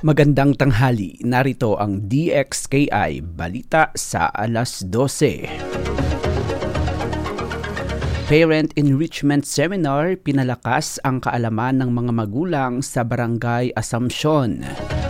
Magandang tanghali, narito ang DXKI Balita sa alas 12. Parent Enrichment Seminar, pinalakas ang kaalaman ng mga magulang sa Barangay Assumption.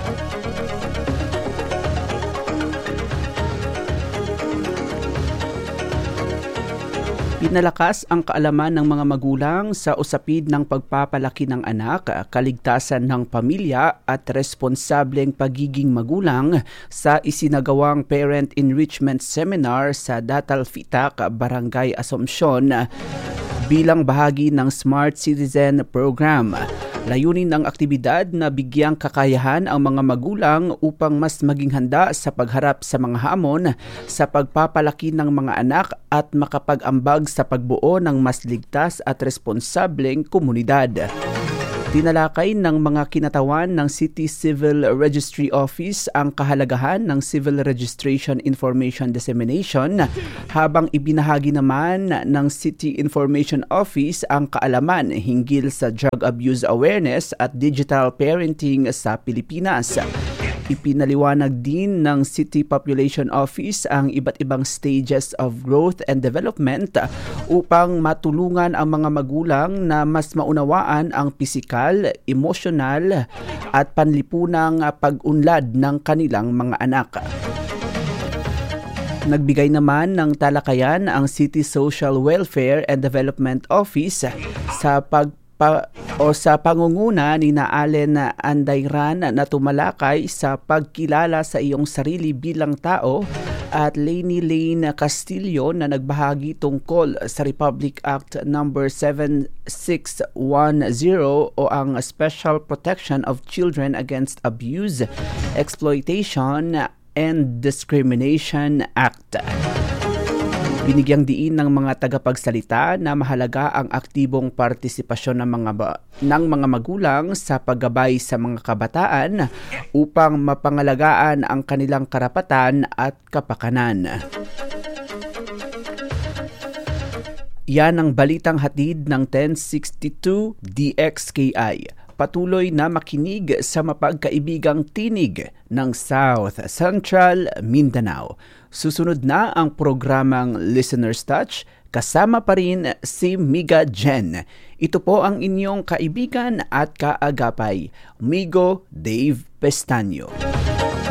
Pinalakas ang kaalaman ng mga magulang sa usapid ng pagpapalaki ng anak, kaligtasan ng pamilya at responsableng pagiging magulang sa isinagawang Parent Enrichment Seminar sa Datal Fitak, Barangay Assumption bilang bahagi ng Smart Citizen Program. Layunin ng aktibidad na bigyang kakayahan ang mga magulang upang mas maging handa sa pagharap sa mga hamon sa pagpapalaki ng mga anak at makapag-ambag sa pagbuo ng mas ligtas at responsableng komunidad. Tinalakay ng mga kinatawan ng City Civil Registry Office ang kahalagahan ng Civil Registration Information Dissemination, habang ibinahagi naman ng City Information Office ang kaalaman hinggil sa drug abuse awareness at digital parenting sa Pilipinas. Ipinaliwanag din ng City Population Office ang iba't ibang stages of growth and development upang matulungan ang mga magulang na mas maunawaan ang pisikal, emosyonal at panlipunang pag-unlad ng kanilang mga anak. Nagbigay naman ng talakayan ang City Social Welfare and Development Office sa pangunguna ni Allen Andayran na tumalakay sa pagkilala sa iyong sarili bilang tao, at Lainey Lane Castillo na nagbahagi tungkol sa Republic Act No. 7610 o ang Special Protection of Children Against Abuse, Exploitation and Discrimination Act. Binigyang diin ng mga tagapagsalita na mahalaga ang aktibong partisipasyon ng mga magulang sa paggabay sa mga kabataan upang mapangalagaan ang kanilang karapatan at kapakanan. Yan ang balitang hatid ng 1062 DXKI. Patuloy na makinig sa mapagkaibigang tinig ng South Central Mindanao. Susunod na ang programang Listener's Touch, kasama pa rin si Miga Jen. Ito po ang inyong kaibigan at kaagapay, Migo Dave Pestaño.